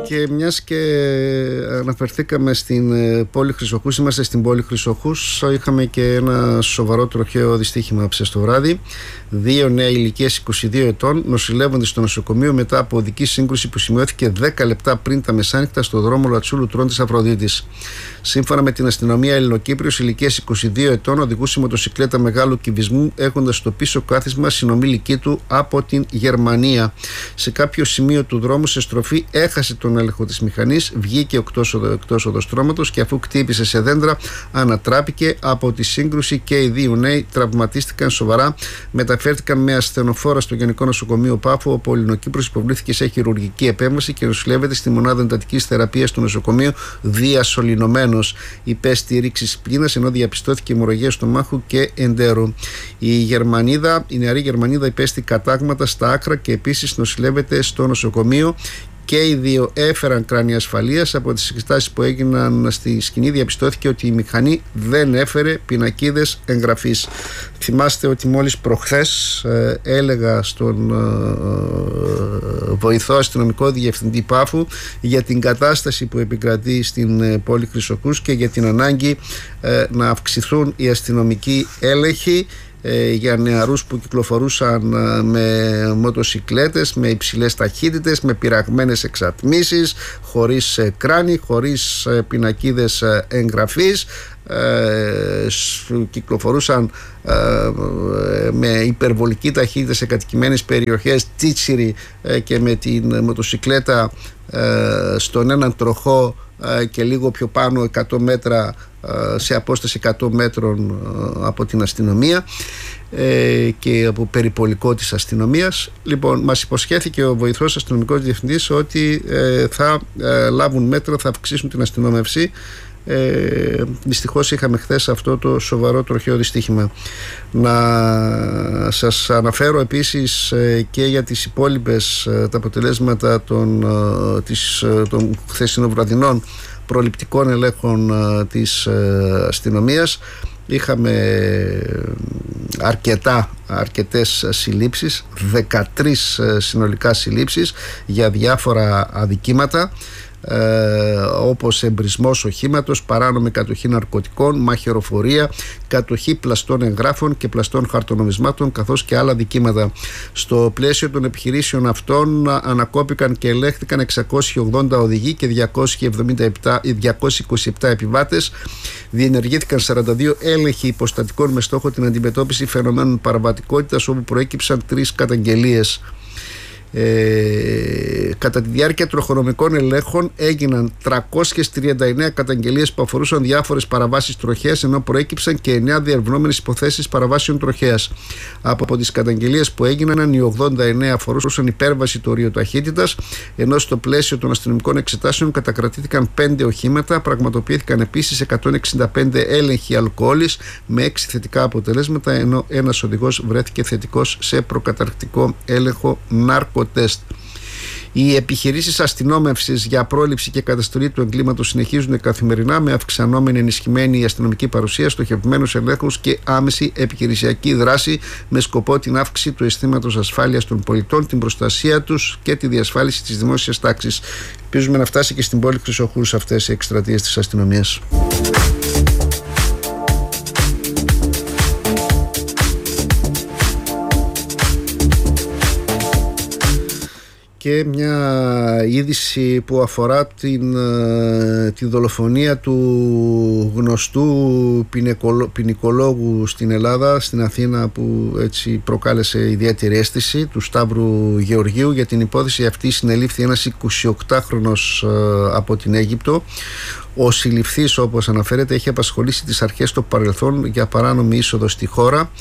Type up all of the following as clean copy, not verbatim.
Και μιας και αναφερθήκαμε στην πόλη Χρυσοχούς, είμαστε στην πόλη Χρυσοχούς, είχαμε και ένα σοβαρό τροχαίο δυστύχημα ψες το βράδυ. 2 νέοι ηλικίας 22 ετών νοσηλεύονται στο νοσοκομείο μετά από οδική σύγκρουση που σημειώθηκε 10 λεπτά πριν τα μεσάνυχτα στο δρόμο Λατσούλου Τρών της Αφροδίτης. Σύμφωνα με την αστυνομία, Ελληνοκύπριος ηλικίας 22 ετών οδηγούσε μοτοσικλέτα μεγάλου κυβισμού έχοντας στο πίσω κάθισμα συνομήλικη του από την Γερμανία. Σε κάποιο σημείο του δρόμου σε στροφή έχασε τον έλεγχο της μηχανής, βγήκε εκτός οδοστρώματος και αφού κτύπησε σε δέντρα ανατράπηκε από τη σύγκρουση και οι 2 νέοι τραυματίστηκαν σοβαρά. Μεταφέρθηκαν με ασθενοφόρα στο Γενικό Νοσοκομείο Πάφου, όπου ο Ελληνοκύπριος υποβλήθηκε σε χειρουργική επέμβαση και νοσηλεύεται στη μονάδα εντατικής θεραπείας του νοσοκομείου διασωληνωμένος. Υπέστη ρήξη πλήνας ενώ διαπιστώθηκε αιμορραγία στομάχου και εντέρου. Η νεαρή Γερμανίδα υπέστη κατάγματα στα άκρα και επίσης νοσηλεύεται στο νοσοκομείο. Και οι 2 έφεραν κράνια ασφαλείας. Από τις εξετάσεις που έγιναν στη σκηνή διαπιστώθηκε ότι η μηχανή δεν έφερε πινακίδες εγγραφής. Θυμάστε ότι μόλις προχθές έλεγα στον βοηθό αστυνομικό διευθυντή Πάφου για την κατάσταση που επικρατεί στην πόλη Χρυσοχούς και για την ανάγκη να αυξηθούν οι αστυνομικοί έλεγχοι για νεαρούς που κυκλοφορούσαν με μοτοσικλέτες, με υψηλές ταχύτητες, με πειραγμένες εξατμίσεις, χωρίς κράνη, χωρίς πινακίδες εγγραφής, κυκλοφορούσαν με υπερβολική ταχύτητα σε κατοικημένες περιοχές, τσίτσιροι και με την μοτοσικλέτα στον έναν τροχό και λίγο πιο πάνω 100 μέτρα σε απόσταση 100 μέτρων από την αστυνομία και από περιπολικό της αστυνομίας. Λοιπόν, μας υποσχέθηκε ο βοηθός αστυνομικός διευθυντής ότι θα λάβουν μέτρα, θα αυξήσουν την αστυνόμευση. Δυστυχώς είχαμε χθες αυτό το σοβαρό τροχαίο δυστύχημα. Να σας αναφέρω επίσης και για τις υπόλοιπες τα αποτελέσματα των χθεσινοβραδινών προληπτικών ελέγχων της αστυνομίας. Είχαμε αρκετές συλλήψεις, 13 συνολικά συλλήψεις για διάφορα αδικήματα, όπως εμπρισμός οχήματος, παράνομη κατοχή ναρκωτικών, μαχαιροφορία, κατοχή πλαστών εγγράφων και πλαστών χαρτονομισμάτων, καθώς και άλλα δικήματα. Στο πλαίσιο των επιχειρήσεων αυτών ανακόπηκαν και ελέγχθηκαν 680 οδηγοί και 227 επιβάτες. Διενεργήθηκαν 42 έλεγχοι υποστατικών με στόχο την αντιμετώπιση φαινομένων παραβατικότητας, όπου προέκυψαν 3 καταγγελίες. Κατά τη διάρκεια τροχονομικών ελέγχων έγιναν 339 καταγγελίες που αφορούσαν διάφορες παραβάσεις τροχέας, ενώ προέκυψαν και 9 διερευνόμενες υποθέσεις παραβάσεων τροχέας. Από τις καταγγελίες που έγιναν, οι 89 αφορούσαν υπέρβαση του ορίου ταχύτητας, ενώ στο πλαίσιο των αστυνομικών εξετάσεων κατακρατήθηκαν 5 οχήματα. Πραγματοποιήθηκαν επίσης 165 έλεγχοι αλκοόλης με 6 θετικά αποτελέσματα, ενώ ένας οδηγός βρέθηκε θετικός σε προκαταρκτικό έλεγχο ναρκωτέστ. Οι επιχειρήσεις αστυνόμευσης για πρόληψη και καταστολή του εγκλήματος συνεχίζουν καθημερινά με αυξανόμενη ενισχυμένη αστυνομική παρουσία, στοχευμένους ελέγχους και άμεση επιχειρησιακή δράση με σκοπό την αύξηση του αισθήματος ασφάλειας των πολιτών, την προστασία τους και τη διασφάλιση της δημόσιας τάξης. Ελπίζουμε να φτάσει και στην πόλη Χρυσοχούς αυτές οι εκστρατείες της αστυνομίας. Και μια είδηση που αφορά τη δολοφονία του γνωστού ποινικολόγου στην Ελλάδα, στην Αθήνα, που έτσι προκάλεσε ιδιαίτερη αίσθηση, του Σταύρου Γεωργίου. Για την υπόθεση αυτή συνελήφθη ένας 28χρονος από την Αίγυπτο. Ο συλληφθής, όπως αναφέρεται, έχει απασχολήσει τις αρχές στο παρελθόν για παράνομη είσοδο στη χώρα.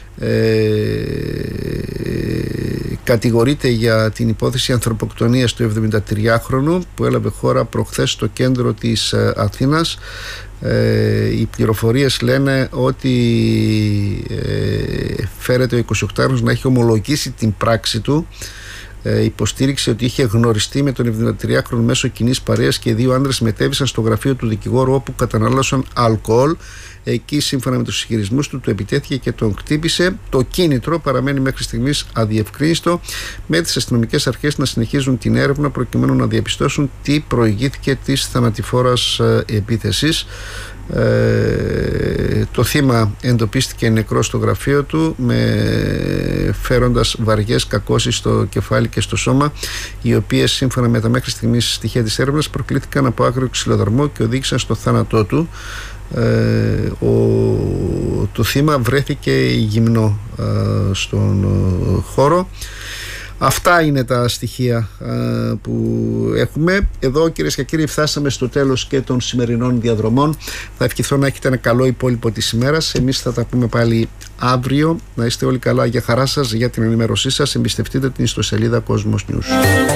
Κατηγορείται για την υπόθεση ανθρωποκτονίας του 73χρονου που έλαβε χώρα προχθές στο κέντρο της Αθήνας. Οι πληροφορίες λένε ότι φέρεται ο 28χρονος να έχει ομολογήσει την πράξη του, υποστήριξε ότι είχε γνωριστεί με τον 73χρονο μέσω κοινής παρέας και οι δύο άντρες μετέβησαν στο γραφείο του δικηγόρου όπου κατανάλωσαν αλκοόλ. Εκεί, σύμφωνα με τους ισχυρισμούς του, επιτέθηκε και τον χτύπησε. Το κίνητρο παραμένει μέχρι στιγμής αδιευκρίνιστο, με τις αστυνομικές αρχές να συνεχίζουν την έρευνα προκειμένου να διαπιστώσουν τι προηγήθηκε της θανατηφόρας επίθεσης. Το θύμα εντοπίστηκε νεκρό στο γραφείο του, φέροντας βαριές κακώσεις στο κεφάλι και στο σώμα, οι οποίες σύμφωνα με τα μέχρι στιγμής στοιχεία της έρευνας προκλήθηκαν από άγριο ξυλοδαρμό και οδήγησαν στο θάνατό του. Το θύμα βρέθηκε γυμνό στον χώρο. Αυτά είναι τα στοιχεία που έχουμε. Εδώ, κυρίες και κύριοι, φτάσαμε στο τέλος και των σημερινών διαδρομών. Θα ευχηθώ να έχετε ένα καλό υπόλοιπο της ημέρας. Εμείς θα τα πούμε πάλι αύριο. Να είστε όλοι καλά, για χαρά σας, για την ενημέρωσή σας. Εμπιστευτείτε την ιστοσελίδα Cosmos News.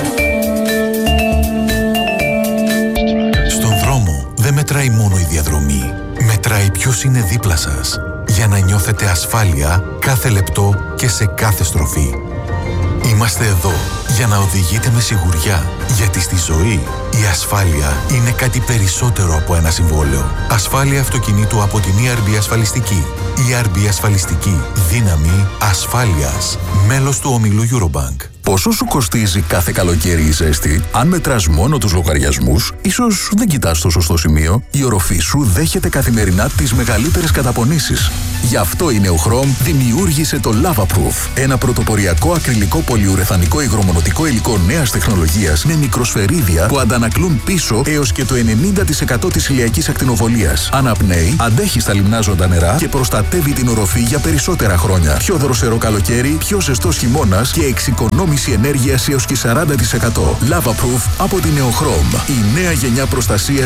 Στον δρόμο δεν μετράει μόνο η διαδρομή. Μετράει ποιος είναι δίπλα σας, για να νιώθετε ασφάλεια κάθε λεπτό και σε κάθε στροφή. Είμαστε εδώ για να οδηγείτε με σιγουριά, γιατί στη ζωή η ασφάλεια είναι κάτι περισσότερο από ένα συμβόλαιο. Ασφάλεια αυτοκινήτου από την ERB Ασφαλιστική. ERB Ασφαλιστική. Δύναμη ασφάλειας. Μέλος του ομίλου Eurobank. Πόσο σου κοστίζει κάθε καλοκαίρι η ζέστη? Αν μετράς μόνο τους λογαριασμούς, ίσως δεν κοιτάς το σωστό σημείο. Η οροφή σου δέχεται καθημερινά τις μεγαλύτερες καταπονήσεις. Γι' αυτό η Neochrome δημιούργησε το Lavaproof, ένα πρωτοποριακό ακριλικό πολυουρεθανικό υγρομονωτικό υλικό νέας τεχνολογίας με μικροσφαιρίδια που αντανακλούν πίσω έως και το 90% της ηλιακής ακτινοβολίας. Αναπνέει, αντέχει στα λιμνάζοντα νερά και προστατεύει την οροφή για περισσότερα χρόνια. Πιο δροσερό καλοκαίρι, πιο ζεστός χειμώνας και εξοικονόμηση ενέργειας έως και 40%. Lavaproof από τη Neochrome. Η νέα γενιά προστασίας